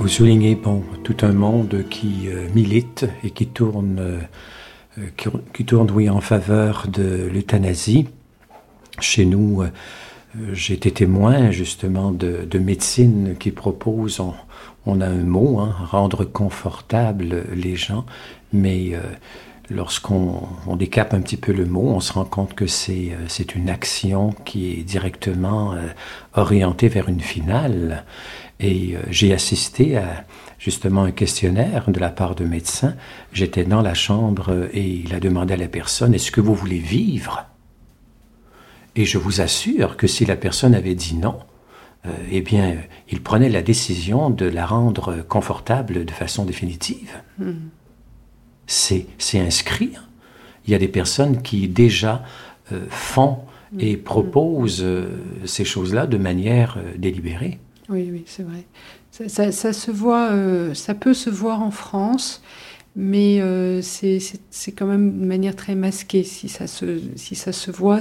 Vous soulignez tout un monde qui milite et qui tourne, oui, en faveur de l'euthanasie. Chez nous, j'ai été témoin justement de médecine qui propose, on a un mot, rendre confortable les gens, mais lorsqu'on décape un petit peu le mot, on se rend compte que c'est une action qui est directement orientée vers une finale. Et j'ai assisté à justement un questionnaire de la part de médecins. J'étais dans la chambre et il a demandé à la personne « Est-ce que vous voulez vivre ?» Et je vous assure que si la personne avait dit non, il prenait la décision de la rendre confortable de façon définitive. C'est inscrit. Il y a des personnes qui déjà font et proposent ces choses-là de manière délibérée. Oui, c'est vrai. Ça se voit, ça peut se voir en France, mais c'est quand même de manière très masquée. Si ça se voit,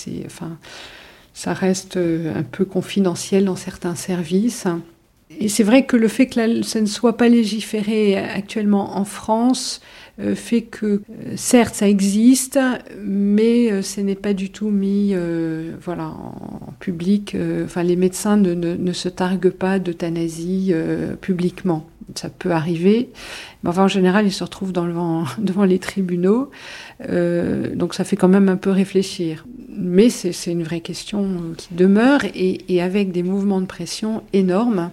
ça reste un peu confidentiel dans certains services. Et c'est vrai que le fait que ça ne soit pas légiféré actuellement en France fait que, certes, ça existe, mais ce n'est pas du tout mis en public. Les médecins ne se targuent pas d'euthanasie publiquement. Ça peut arriver, mais enfin, en général, ils se retrouvent devant les tribunaux. Donc ça fait quand même un peu réfléchir. Mais c'est une vraie question qui demeure, et avec des mouvements de pression énormes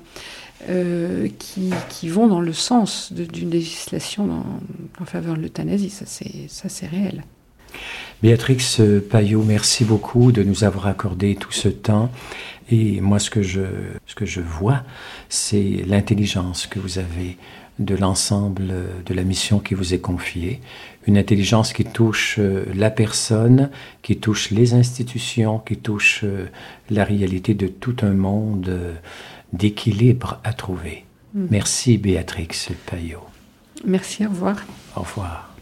qui vont dans le sens d'une législation en faveur de l'euthanasie. Ça, c'est réel. Béatrix Payot, merci beaucoup de nous avoir accordé tout ce temps. Et moi, ce que je vois, c'est l'intelligence que vous avez de l'ensemble de la mission qui vous est confiée. Une intelligence qui touche la personne, qui touche les institutions, qui touche la réalité de tout un monde d'équilibre à trouver. Merci Béatrix Payot. Merci, au revoir. Au revoir.